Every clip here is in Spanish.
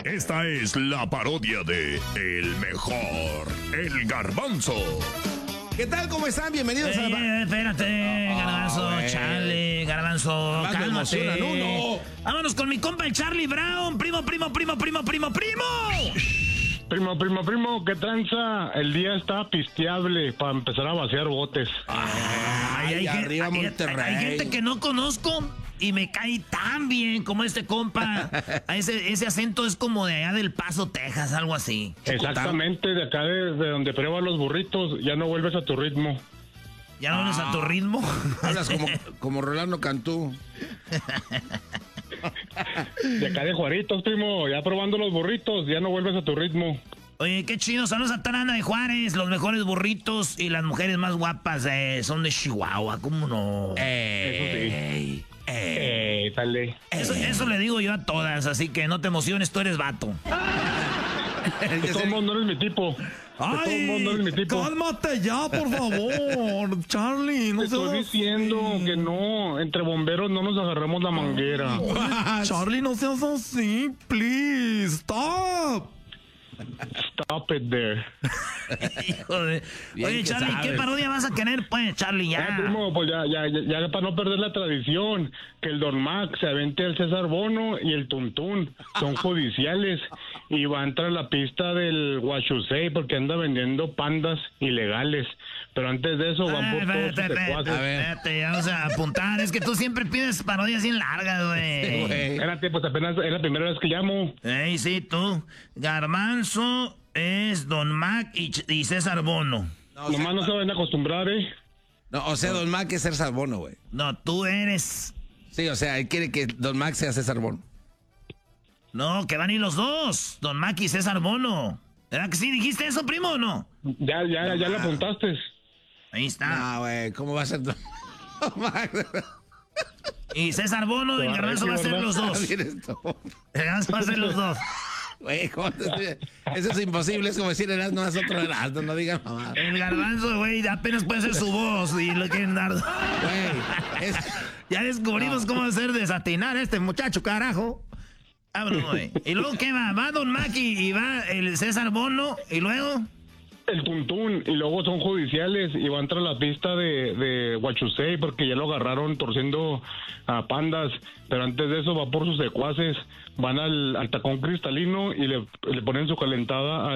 Esta es la parodia de El Mejor, El Garbanzo. ¿Qué tal? ¿Cómo están? Bienvenidos a la... Espérate, Garbanzo, Charlie, Garbanzo, Más me emociona, cálmate. no. Vámonos con mi compa el Charlie Brown, primo. Primo, ¿qué tranza? El día está pisteable para empezar a vaciar botes. Ay, arriba Monterrey. Hay gente que no conozco y me cae tan bien como este compa. Ese acento es como de allá del Paso, Texas, algo así. Exactamente, de acá de donde pruebas los burritos, ya no vuelves a tu ritmo. ¿Ya no vienes a tu ritmo? Hablas como Rolando Cantú. De acá de Juaritos, primo, ya probando los burritos, ya no vuelves a tu ritmo. Oye, qué chido, saludos a Tarana de Juárez, los mejores burritos y las mujeres más guapas son de Chihuahua, ¿cómo no? Dale. Eso le digo yo a todas, así que no te emociones, tú eres vato. De todos modos no eres mi tipo. Cálmate ya, por favor, Charlie. No Te estoy diciendo que no, entre bomberos no nos agarramos la manguera. Charlie, no seas así, please, stop. Stop it there. Hijo de... Bien Oye, que Charlie, sabes. ¿qué parodia vas a querer, pues, Charlie? Ya. Primo, pues ya para no perder la tradición, que el Don Mac se avente el César Bono y el Tuntún, son judiciales, y va a entrar a la pista del Huachusei porque anda vendiendo pandas ilegales, pero antes de eso van por todos sus secuaces. Espérate, vamos a apuntar. Es que tú siempre pides parodias bien largas, güey. Espérate, pues apenas es la primera vez que llamo. Ey, sí, tú. Garbanzo es Don Mac y César Bono. Nomás no se van a acostumbrar, No, o sea, Don Mac es César Bono, güey. No, tú eres. Sí, o sea, él quiere que Don Mac sea César Bono. No, que van a ir los dos. Don Mac y César Bono. ¿Verdad que sí dijiste eso, primo, o no? Ya le apuntaste. Ahí está. No, güey, ¿cómo va a ser Don Mac? Y César Bono y el Garbanzo va a ser los dos. El Garbanzo va a ser los dos. Güey, ¿cómo eso es imposible, es como decir Erasmo es otro Erasmo, no digan mamá. El Garbanzo, güey, apenas puede hacer su voz y lo quieren dar. Güey, Ya descubrimos cómo hacer desatinar a este muchacho, carajo. Vámonos, güey. ¿Y luego qué va? Va Don Mac y va el César Bono y luego... El Tuntún, y luego son judiciales y va a entrar a la pista de Huachusei porque ya lo agarraron torciendo a pandas, pero antes de eso va por sus secuaces, van al tacón cristalino y le ponen su calentada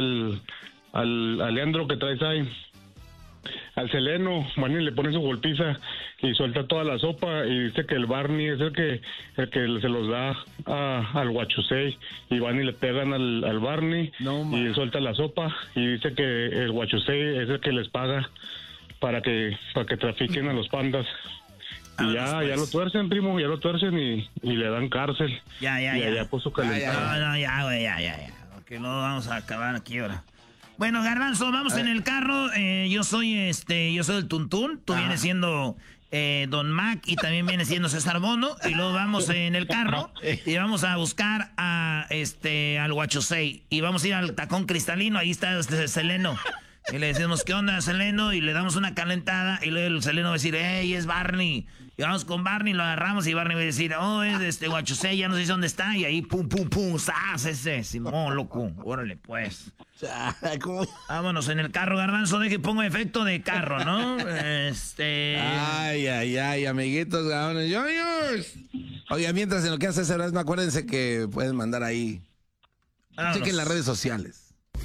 al Leandro que traes ahí, al Seleno, van y le ponen su golpiza y suelta toda la sopa y dice que el Barney es el que se los da al Huachusei y van y le pegan al Barney y suelta la sopa y dice que el Huachusei es el que les paga para que trafiquen a los pandas. Y ya lo tuercen, primo, ya lo tuercen y le dan cárcel. Ya. Y allá puso calentada. No, ya, güey, ya. Porque no vamos a acabar aquí ahora. Bueno, Garbanzo, vamos en el carro. Yo soy el Tuntún. Tú vienes siendo Don Mac y también viene siendo César Bono. Y luego vamos en el carro y vamos a buscar al Huachusei. Y vamos a ir al tacón cristalino. Ahí está Seleno. Y le decimos, ¿qué onda, Seleno? Y le damos una calentada. Y luego el Seleno va a decir, ¡ey, es Barney! Y vamos con Barney, lo agarramos y Barney va a decir, ¡oh, es Huachusei! Ya no sé dónde está. Y ahí, pum, ¡zas! Ese, Simón, loco. Órale, pues. Vámonos en el carro, Garbanzo. Deje pongo efecto de carro, ¿no? Ay, amiguitos, gabones. Oiga, mientras en lo que hace Erasmo, acuérdense que pueden mandar ahí. Vámonos. Chequen las redes sociales.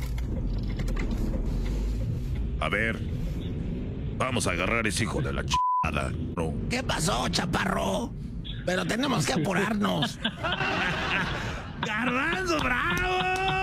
A ver, vamos a agarrar ese hijo de la chingada, ¿no? ¿Qué pasó, chaparro? Pero tenemos que apurarnos. ¡Garbanzo, bravo!